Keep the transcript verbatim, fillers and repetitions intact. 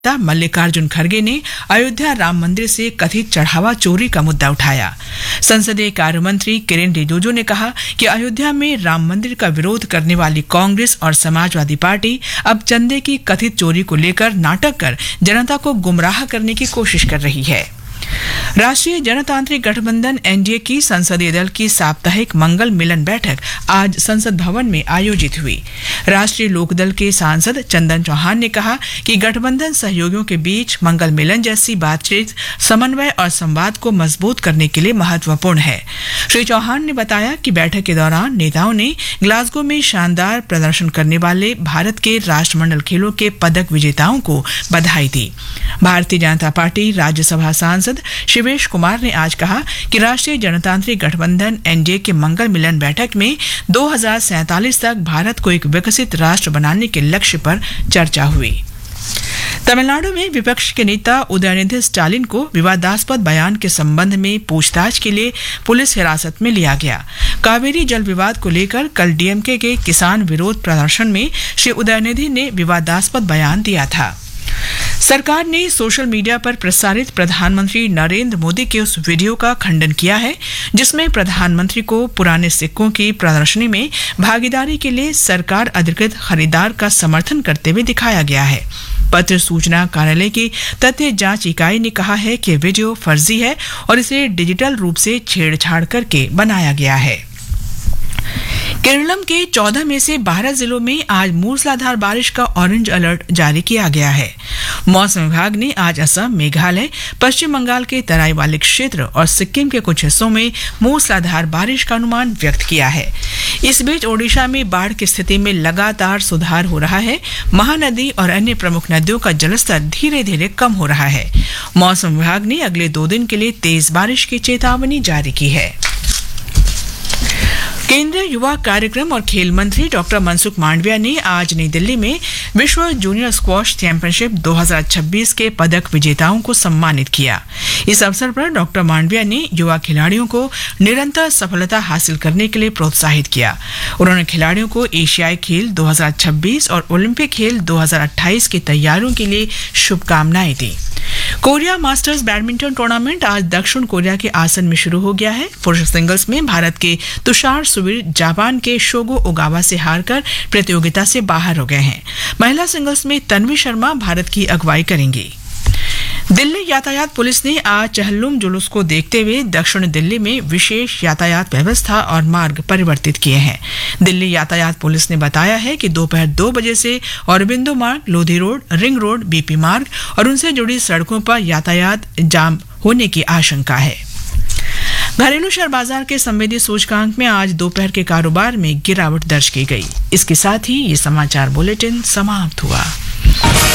मल्लिकार्जुन खड़गे ने अयोध्या राम मंदिर से कथित चढ़ावा चोरी का मुद्दा उठाया। संसदीय कार्य मंत्री किरेन रिजिजू ने कहा कि अयोध्या में राम मंदिर का विरोध करने वाली कांग्रेस और समाजवादी पार्टी अब चंदे की कथित चोरी को लेकर नाटक कर जनता को गुमराह करने की कोशिश कर रही है। राष्ट्रीय जनतांत्रिक गठबंधन एनडीए की संसदीय दल की साप्ताहिक मंगल मिलन बैठक आज संसद भवन में आयोजित हुई। राष्ट्रीय लोकदल के सांसद चंदन चौहान ने कहा कि गठबंधन सहयोगियों के बीच मंगल मिलन जैसी बातचीत समन्वय और संवाद को मजबूत करने के लिए महत्वपूर्ण है। श्री चौहान ने बताया कि बैठक के दौरान नेताओं ने ग्लासगो में शानदार प्रदर्शन करने वाले भारत के राष्ट्रमंडल खेलों के पदक विजेताओं को बधाई दी। भारतीय जनता पार्टी राज्यसभा सांसद शिवेश कुमार ने आज कहा कि राष्ट्रीय जनतांत्रिक गठबंधन एनडीए के मंगल मिलन बैठक में दो हज़ार सैंतालीस तक भारत को एक विकसित राष्ट्र बनाने के लक्ष्य पर चर्चा हुई। तमिलनाडु में विपक्ष के नेता उदयनिधि स्टालिन को विवादास्पद बयान के संबंध में पूछताछ के लिए पुलिस हिरासत में लिया गया। कावेरी जल विवाद को लेकर कल डीएमके के किसान विरोध प्रदर्शन में श्री उदयनिधि ने विवादास्पद बयान दिया था। सरकार ने सोशल मीडिया पर प्रसारित प्रधानमंत्री नरेंद्र मोदी के उस वीडियो का खंडन किया है जिसमें प्रधानमंत्री को पुराने सिक्कों की प्रदर्शनी में भागीदारी के लिए सरकार अधिकृत खरीदार का समर्थन करते हुए दिखाया गया है। पत्र सूचना कार्यालय की तथ्य जांच इकाई ने कहा है कि वीडियो फर्जी है और इसे डिजिटल रूप से छेड़छाड़ करके बनाया गया है। केरलम के चौदह में से बारह जिलों में आज मूसलाधार बारिश का ऑरेंज अलर्ट जारी किया गया है। मौसम विभाग ने आज असम, मेघालय, पश्चिम बंगाल के तराई वाले क्षेत्र और सिक्किम के कुछ हिस्सों में मूसलाधार बारिश का अनुमान व्यक्त किया है। इस बीच ओडिशा में बाढ़ की स्थिति में लगातार सुधार हो रहा है। महानदी और अन्य प्रमुख नदियों का जलस्तर धीरे धीरे कम हो रहा है। मौसम विभाग ने अगले दो दिन के लिए तेज बारिश की चेतावनी जारी की है। केंद्रीय युवा कार्यक्रम और खेल मंत्री डॉक्टर मनसुख मांडविया ने आज नई दिल्ली में विश्व जूनियर स्क्वॉश चैंपियनशिप दो हज़ार छब्बीस के पदक विजेताओं को सम्मानित किया। इस अवसर पर डॉक्टर मांडविया ने युवा खिलाड़ियों को निरंतर सफलता हासिल करने के लिए प्रोत्साहित किया। उन्होंने खिलाड़ियों को एशियाई खेल दो हज़ार छब्बीस और ओलंपिक खेल दो हज़ार अट्ठाईस की तैयारियों के लिए शुभकामनाएं दी। कोरिया मास्टर्स बैडमिंटन टूर्नामेंट आज दक्षिण कोरिया के आसन में शुरू हो गया है। पुरुष सिंगल्स में भारत के तुषार सुवीर जापान के शोगो ओगावा से हारकर प्रतियोगिता से बाहर हो गए हैं। महिला सिंगल्स में तन्वी शर्मा भारत की अगुवाई करेंगी। दिल्ली यातायात पुलिस ने आज चहल्लुम जुलूस को देखते हुए दक्षिण दिल्ली में विशेष यातायात व्यवस्था और मार्ग परिवर्तित किए हैं। दिल्ली यातायात पुलिस ने बताया है कि दोपहर दो बजे से औरबिंदो मार्ग, Lodhi road, ring road, BP मार्ग और उनसे जुड़ी सड़कों पर यातायात जाम होने की आशंका है। घरेलू शेयर बाजार के संवेदी सूचकांक में आज दोपहर के कारोबार में गिरावट दर्ज की गई। इसके साथ ही ये समाचार बुलेटिन समाप्त हुआ।